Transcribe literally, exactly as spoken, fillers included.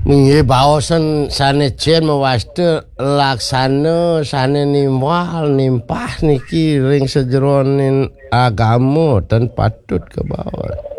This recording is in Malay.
Nggih baosan sanejen mewaste laksana sane nimbal nimpah niki ring sejeroning agama dan patut ke bawah.